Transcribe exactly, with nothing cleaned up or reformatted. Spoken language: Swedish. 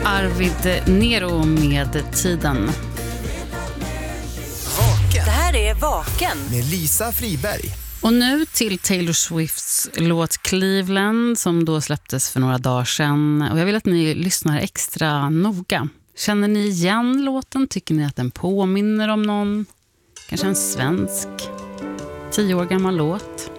Arvid Nero med Tiden. Vaken. Det här är Vaken med Lisa Friberg. Och nu till Taylor Swifts låt Cleveland som då släpptes för några dagar sedan. Och jag vill att ni lyssnar extra noga. Känner ni igen låten? Tycker ni att den påminner om någon? Kanske en svensk tio år gammal låt?